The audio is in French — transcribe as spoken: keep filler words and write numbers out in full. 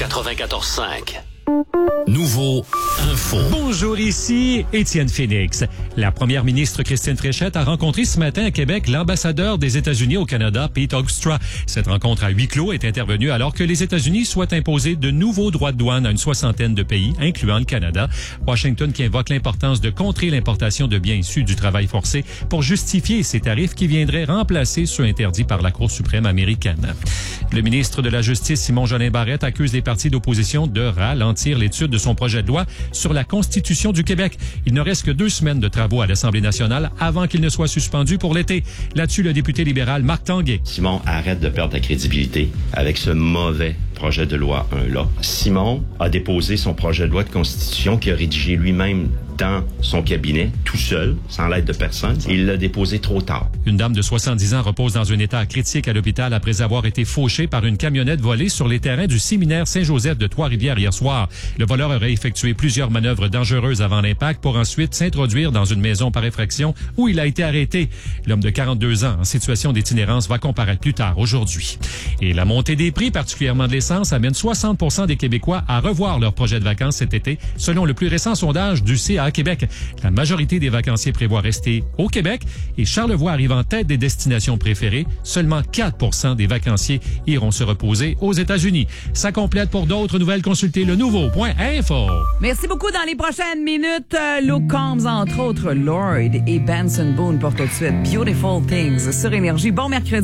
quatre-vingt-quatorze cinq. Nouveau Info. Bonjour, ici Étienne Phoenix. La première ministre Christine Fréchette a rencontré ce matin à Québec l'ambassadeur des États-Unis au Canada, Pete Hoekstra. Cette rencontre à huis clos est intervenue alors que les États-Unis souhaitent imposer de nouveaux droits de douane à une soixantaine de pays, incluant le Canada. Washington qui invoque l'importance de contrer l'importation de biens issus du travail forcé pour justifier ces tarifs qui viendraient remplacer ceux interdits par la Cour suprême américaine. Le ministre de la Justice, Simon-Jolin Barrette, accuse les partis d'opposition de ralentir l'étude de son projet de loi sur la Constitution du Québec. Il ne reste que deux semaines de travaux à l'Assemblée nationale avant qu'il ne soit suspendu pour l'été. Là-dessus, le député libéral Marc Tanguay. Simon, arrête de perdre ta crédibilité avec ce mauvais projet de loi un-là. Simon a déposé son projet de loi de Constitution qu'il a rédigé lui-même dans son cabinet, tout seul, sans l'aide de personne. Il l'a déposé trop tard. Une dame de soixante-dix ans repose dans un état critique à l'hôpital après avoir été fauchée par une camionnette volée sur les terrains du séminaire Saint-Joseph de Trois-Rivières hier soir. Le voleur aurait effectué plusieurs manœuvres dangereuses avant l'impact pour ensuite s'introduire dans une maison par effraction où il a été arrêté. L'homme de quarante-deux ans en situation d'itinérance va comparaître plus tard aujourd'hui. Et la montée des prix, particulièrement de l'essence, amène soixante pour cent des Québécois à revoir leur projet de vacances cet été, selon le plus récent sondage du C A Québec. La majorité des vacanciers prévoient rester au Québec et Charlevoix arrive en tête des destinations préférées. Seulement quatre pour cent des vacanciers iront se reposer aux États-Unis. Ça complète. Pour d'autres nouvelles, consultez le nouveau point info. Merci beaucoup. Dans les prochaines minutes, euh, Luke Combs, entre autres, Lord et Benson Boone pour tout de suite. Beautiful Things sur Énergie. Bon mercredi.